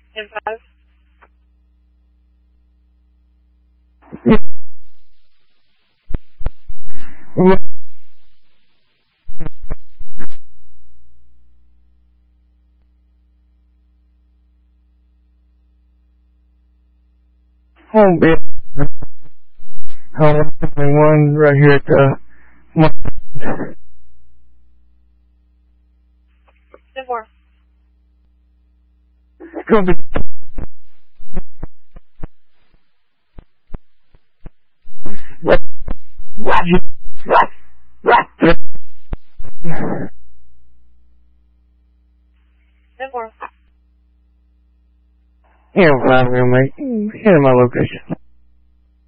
10-5. Home bit. Home one right here at the 10-4. It's gonna be what 10-4. yeah, fine, mate. Here's my location.